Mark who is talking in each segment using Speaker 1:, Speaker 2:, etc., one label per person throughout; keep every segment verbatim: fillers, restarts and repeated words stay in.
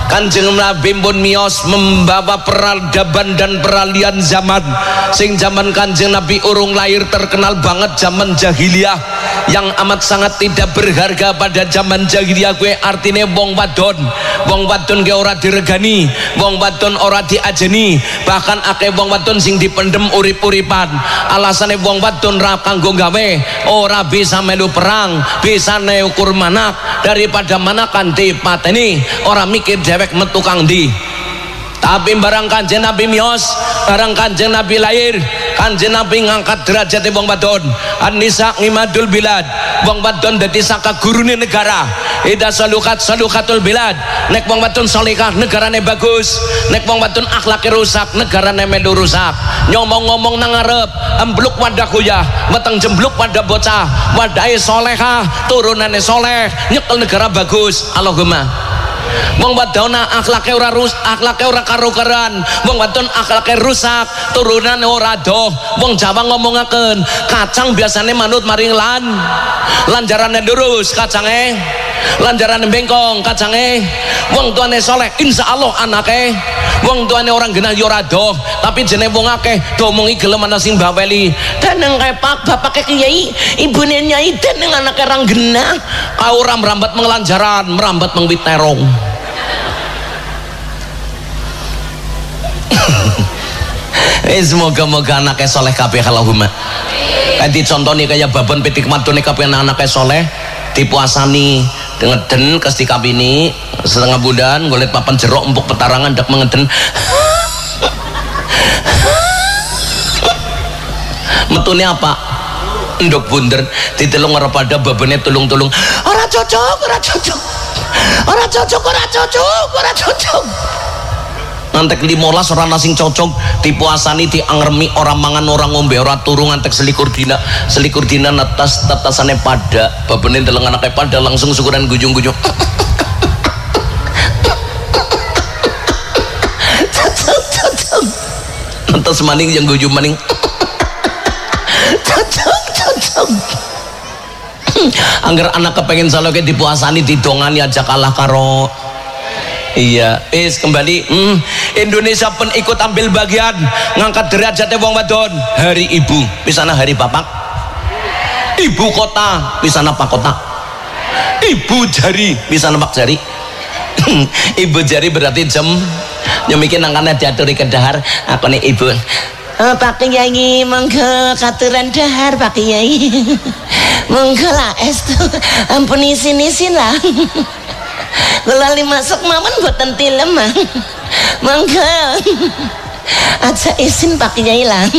Speaker 1: Kanjeng Nabi pun miyos membawa peradaban dan peralihan zaman. Sing zaman Kanjeng Nabi urung lahir terkenal banget zaman jahiliyah yang amat sangat tidak berharga pada zaman jahiliyah gue artinya wong wadon. Wong wadon ge ora diregani, wong wadon ora diajeni, bahkan akeh wong wadon sing dipendem urip-uripan. Alasane wong wadon ra kanggo gawe, ora bisa melu perang, bisa neukur manak daripada manakan dipateni, ora mikir dewek metu kang ndi. Tapi barang Kanjeng Nabi miyos, barang Kanjeng Nabi lahir, Kanjeng Nabi ngangkat derajat wong wadon. An-nisa ngimadul bilad, wong wadon dadi saka gurune negara. Ida salukat salukatul bilad, nek wong wadon salihah negarane bagus, nek wong wadon akhlake rusak negarane melu rusak. Ngomong-ngomong nang ngarep embluk wadah kuyah, meteng jembluk wadah bocah, wadahe salehah, turunane soleh, nyekel negara bagus. Allahumma. Wong wadon akhlake ora rus, akhlake ora karo-karan, wong wadon akhlake rusak, turunan ora doh. Wong Jawa ngomongaken kacang biasane manut maring lan, lanjarane lurus kacange, lanjarane bengkong kacange. Wong tuane soleh insyaallah anake, wong tuane orang genah yo ora doh, tapi jenenge wong akeh domongi gelem ana sing baweli. Deneng kepak bapake kiai, ibune nyai deneng anake orang genah, kau ora merambat mengelanjaran, merambat mengwit terong. Eh semoga-moga anaknya soleh kabeh Allahumma. Kayak dicontoni kayak babon petik matune kabeh anak-anaknya soleh dipuasani ngeden kes dikabini setengah bulan golet papan jeruk empuk petarangan dak mengeden metune apa ndok bunder ditelung ora pada babone tulung-tulung ora cocok ora cocok ora cocok ora cocok ora cocok ngantek limolas orang nasing cocok dipuasani diangremi orang mangan orang ngombe orang turu ngantek selikur dina selikur dina netas tetasane pada babene deleng anake pada langsung syukuran gujung-gujung cocok cocok netas maning yang gujung maning cocok cocok angger anak kepengen saloke dipuasani didongani aja kalah karo. Iya, is kembali hmm, Indonesia pun ikut ambil bagian ngangkat derajatnya wong wadon. Hari ibu, pisana hari bapak. Ibu kota, pisana pak kota. Ibu jari, pisana pak jari. Ibu jari berarti jam nyemikin nangkana diaturi ke dahar. Aku nih ibu. Oh, Pak Kiai monggo katuran dahar Pak Kiai. Monggo lah es tuh ampun isin-isin lah. Lali masuk maman buatan tilem mah mangga aja izin Pak Kiai lah.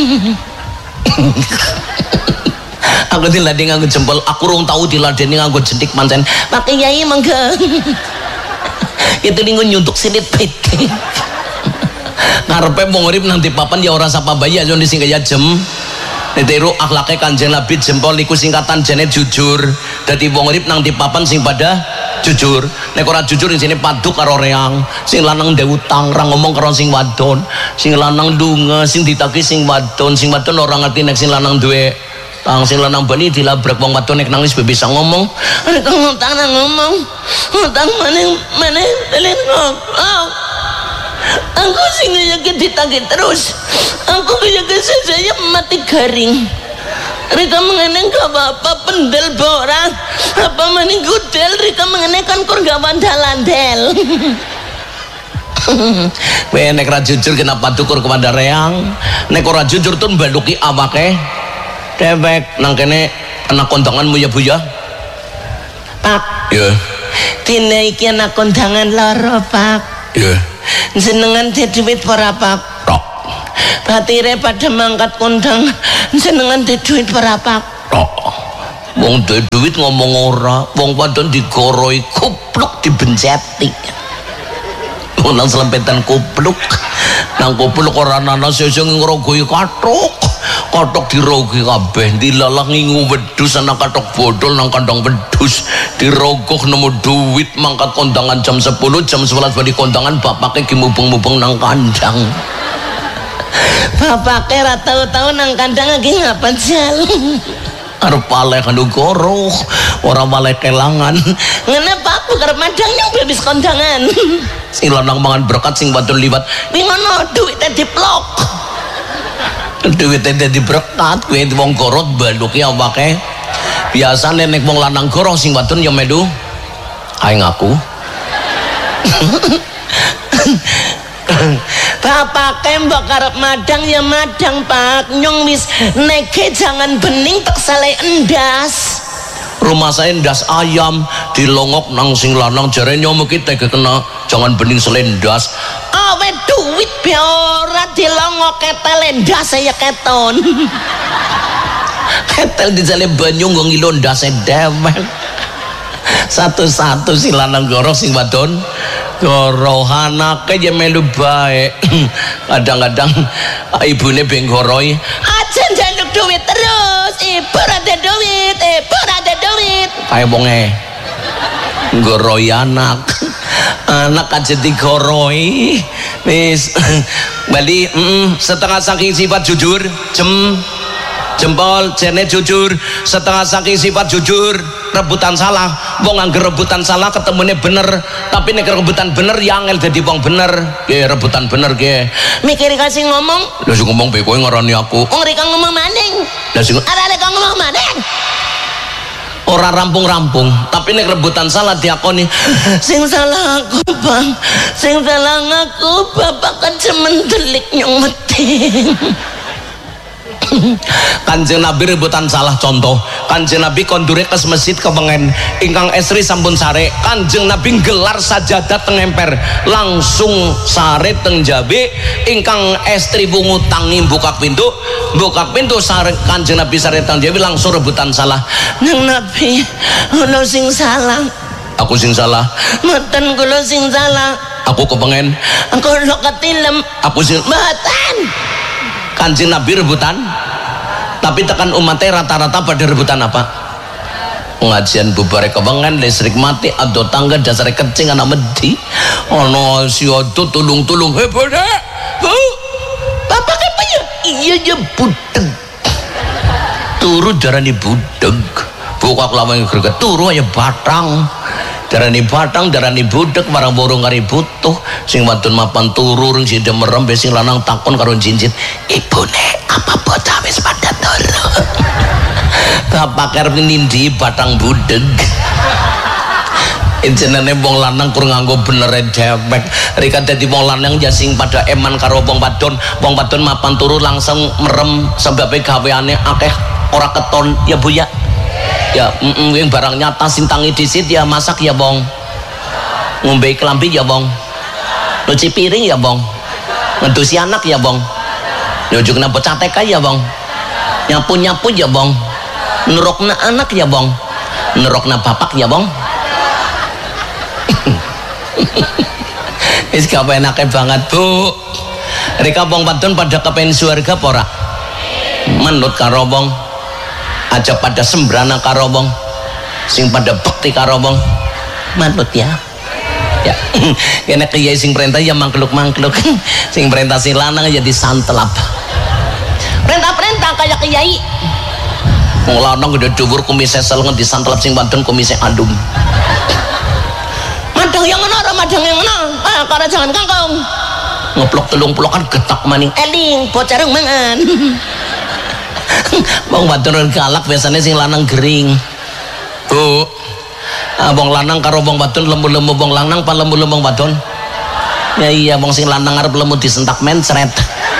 Speaker 1: Aku diladeni nganggo jempol, aku rung tahu diladeni nganggo jentik pancen Pak Kiai mangga itu linggo nyuntuk silit pete ngarepe wong urip nang dipapan ya ora sapa bayi aja sing kaya jem ditiru akhlake Kanjeng Nabi jempol iku singkatan jene jujur. Dadi wong urip nang dipapan sing pada jujur, nek ora jujur di sini paduk karo reang, sing lanang ndek utang, ra ngomong karo sing wadon, sing lanang ndonga, sing ditagi sing wadon, sing wadon ora ngerti nek sing lanang duwe tang, sing lanang bali dilabrak wong wadon nek nangis bisa ngomong, nek ngutang nang ngomong, ngutang meneh meneh telen ngomong. Aku sing yakin ditagi terus, aku yakin saya mati garing. Rika mengenai gak apa-apa pendel borak apa maning gudel Rika mengenai kan kur gak wandalandel we nek ra jujur kenapa tukur kepada reang nek ora jujur tuh mbaluki awake dewek nang kene anak kondanganmu ya Bu ya Pak ya dina iki anak kondangan loro Pak ya jenengan di duit para Pak batire pada mangkat kondang senengan di duit berapa oh, wong di duit ngomong ora wong wadon digoroi kupluk dibenceti nang selempetan kupluk nang kupluk ora ana sesung ngrogoi kathok kathok dirogi kabeh dilalah ngingu wedhus ana kathok bodol nang kandang wedhus dirogoh nemu duit mangkat kondangan jam sepuluh jam sebelas bali kondangan bapake gimubeng-mubeng nang kandang. Bapak kira tahu-tahu nang kandang lagi ngapa jalan arep paleh kandung goroh ora paleh kelangan
Speaker 2: ngene Pak aku arep madang yang bebis kondangan
Speaker 1: sing lanang mangan berkat sing wadon liwat
Speaker 2: wi ngono duwite diplok
Speaker 1: duwite dadi berkat kuwi wong gorot baluke awake biasane nek wong lanang goroh sing wadon ya medu aing aku
Speaker 2: Bapak kembok karep madang ya madang Pak nyong wis neke jangan bening tak sale endas
Speaker 1: rumah saya endas ayam dilongok nang sing lanang jare nyong iki tege kena jangan bening selendas
Speaker 2: awe duit be ora dilongok ketel endas saya keton
Speaker 1: ketel dijale banyu nggo ngilo ndase dewek satu-satu si lanang goroh sing wadon goroh anake ya melu bae kadang-kadang ibune benggoroi
Speaker 2: aja njaluk duit terus ibu ada duit ibu ada duit
Speaker 1: kaya bonge goroi anak anak aja digoroi wis bali mm, setengah saking sifat jujur jem jempol jene jujur setengah saking sifat jujur rebutan salah wong angger rebutan salah ketemune bener tapi nek rebutan bener ya angel dadi wong bener ya rebutan bener ge
Speaker 2: mikir kasih ngomong
Speaker 1: lha sing ngomong be kowe ngarani aku
Speaker 2: wong rek ngomong maning
Speaker 1: lha sing
Speaker 2: arek ngomong maning
Speaker 1: ora rampung-rampung tapi nek rebutan salah diakoni
Speaker 2: sing salah aku Bang sing salah aku bapak kan cemen delik nyong meting
Speaker 1: Kanjeng Nabi rebutan salah contoh Kanjeng Nabi kondure kes masjid kepengen ingkang estri sampun sare Kanjeng Nabi gelar sajadah teng emper langsung sare teng jabe ingkang estri wungu tangi buka pintu buka pintu sare Kanjeng Nabi sare teng jabe langsung rebutan salah
Speaker 2: nang Nabi kula sing salah
Speaker 1: aku sing salah
Speaker 2: mboten kula sing salah
Speaker 1: aku kepengen
Speaker 2: aku lo ketilem
Speaker 1: aku sing
Speaker 2: mboten
Speaker 1: Kanjeng Nabi rebutan tapi tekan umatnya rata-rata pada rebutan apa pengajian bubar kepengen listrik mati atau tangga dasar kecing anak medi ono si odo tulung-tulung hei pada bu
Speaker 2: bapak apa ya
Speaker 1: iya ya budeg turu darani budeg buka kelama yang gerget turu aja batang darani batang darani budeg marang borong kari butuh sing wadon mapan turu ring sida merem sing lanang takon karo jinjit ibune apa bocah wis pada turu bapak arep nindi batang budeg jenenge wong lanang kur nganggo bener dewek rika dadi wong lanang ya sing pada eman karo wong wadon wong wadon mapan turu langsung merem sebabe gaweane akeh ora keton ya Bu ya ya mm -mm, barang nyata sintangi disit ya masak ya bong ngombe kelambi ya bong nyuci piring ya bong ngedusi anak ya bong nyujukna bocah T K ya bong nyapu-nyapu ya bong nerokna anak ya bong nerokna bapak ya bong wis kapenake banget Bu rika bong wadon pada kepen surga pora menurut karo bong aja pada sembrana karo wong sing pada bekti karo wong manut ya ya kene kiai sing perintah ya mangkluk-mangkluk sing perintah sing lanang ya disantelap
Speaker 2: perintah-perintah kayak kiai
Speaker 1: wong lanang gede dhuwur kumise sel ngendi disantelap sing wadon kumise andum
Speaker 2: madang yang ngono ora madang yang ngono ah karo jangan kangkung
Speaker 1: ngeplok telung-pelokan getak maning
Speaker 2: eling bocah mangan
Speaker 1: wong wadon galak biasanya sing lanang gering Bu ah, wong lanang karo wong wadon lembu-lembu wong lanang apa lembu-lembu wong wadon ya iya wong sing lanang arep lembu disentak mencret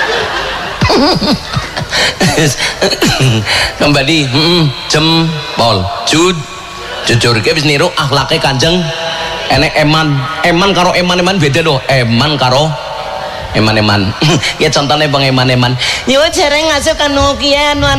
Speaker 1: kembali mm, jempol jud jujur ke wis niru akhlake Kanjeng enek eman eman karo eman-eman beda loh eman karo eman-eman ya contohnya bang eman-eman
Speaker 2: yo jarang ngasuh kanu kian